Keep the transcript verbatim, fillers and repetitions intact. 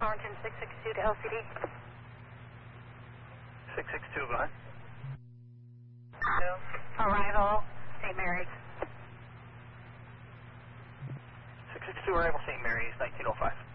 Arlington six six two to L C D. six six two, go ahead. Arrival, Saint Mary's. six six two, arrival Saint Mary's, nineteen oh five.